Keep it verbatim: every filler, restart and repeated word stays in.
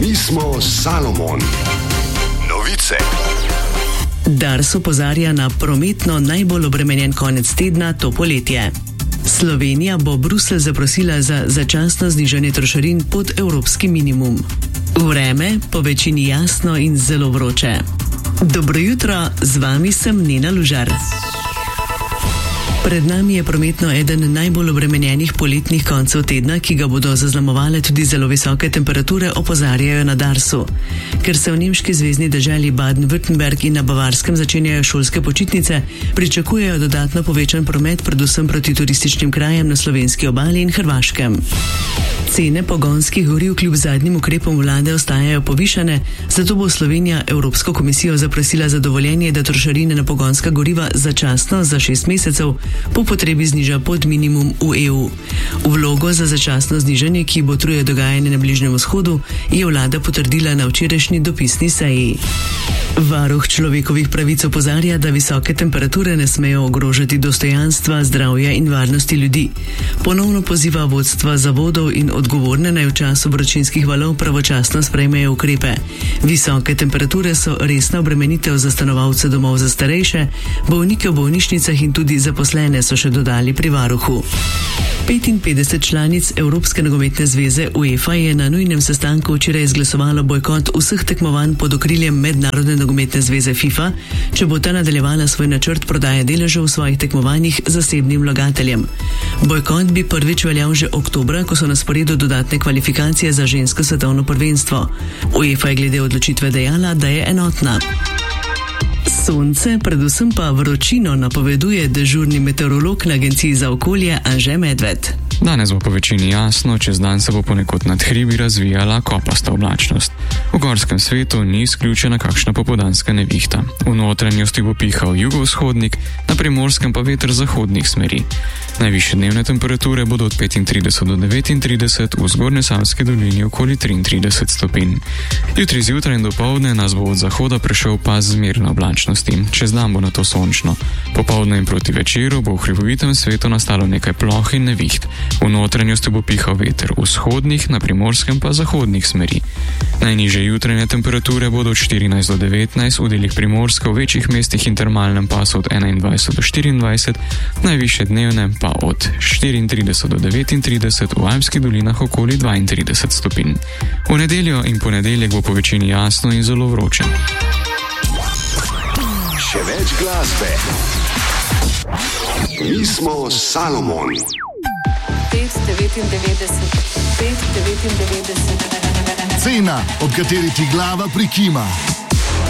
Mi smo Salomon. Novice. Dars opozarja na prometno najbolj obremenjen konec tedna to poletje. Slovenija bo Bruselj zaprosila za začasno znižanje trošarin pod evropski minimum. Vreme po večini jasno in zelo vroče. Dobro jutro, z vami sem Nina Lužar. Pred nami je prometno eden najbolj obremenjenih poletnih koncev tedna, ki ga bodo zaznamovale tudi zelo visoke temperature, opozarjajo na Darsu. Ker se v nemški zvezni deželi Baden-Württemberg in na Bavarskem začenjajo šolske počitnice, pričakujejo dodatno povečan promet predvsem proti turističnim krajem na slovenski obali in Hrvaškem. Cene pogonskih goriv kljub zadnjim ukrepom vlade ostajajo povišane, zato bo Slovenija Evropsko komisijo zaprosila za dovoljenje, da trošarine na pogonska goriva začasno za šest mesecev po potrebi zniža pod minimum v E U. Vlogo za začasno znižanje, ki botruje dogajanje na Bližnjem vzhodu, je vlada potrdila na včerajšnji dopisni seji. Varuh človekovih pravic opozarja, da visoke temperature ne smejo ogrožati dostojanstva, zdravja in varnosti ljudi. Ponovno poziva vodstva zavodov in odgovorne naj v času vročinskih valov pravočasno sprejmejo ukrepe. Visoke temperature so resna obremenitev za stanovalce domov za starejše, bolnike v bolnišnicah in tudi zaposlene, so še dodali pri varuhu. petinpetdeset članic Evropske nogometne zveze UEFA je na nujnem sestanku včeraj izglasovalo bojkot vseh tekmovanj pod okriljem Mednarodne nogometne zveze FIFA, če bo ta nadaljevala svoj načrt prodaje deležev v svojih tekmovanjih zasebnim vlagateljem. Bojkot bi prvič veljal že oktobra, ko so na sporedu dodatne kvalifikacije za žensko svetovno prvenstvo. UEFA je glede odločitve dejala, da je enotna. Sonce, predvsem pa vročino napoveduje dežurni meteorolog na Agenciji za okolje Anže Medved. Danes bo po večini jasno, čez dan se bo ponekod nad hribi razvijala kopasta oblačnost. V gorskem svetu ni izključena kakšna popoldanska nevihta. V notranjosti bo pihal jugovzhodnik, na Primorskem pa veter zahodnih smeri. Najvišje dnevne temperature bodo od petintrideset do devetintrideset, v Zgornjesavski dolini okoli triintrideset stopinj. Jutri zjutraj in dopoldne nas bo od zahoda prešel pas zmerne oblačnosti, čez dan bo nato sončno. Popoldne in proti večeru bo v hribovitem svetu nastalo nekaj ploh in neviht. V notranjosti bo pihal veter vzhodnih, na Primorskem pa zahodnih smeri. Najnižje jutranje temperature bodo od štirinajst do devetnajst, v delih Primorska, v večjih mestih in termalnem pasu od enaindvajset do štiriindvajset, najvišje dnevne pa od štiriintrideset do devetintrideset, v Alpskih dolinah okoli dvaintrideset stopinj. V nedeljo in ponedeljek bo po večini jasno in zelo vroče. Še več glasbe. Mi smo Salomon. pet devetindevetdeset, pet devetindevetdeset. Cena, ob kateri ti glava prikima.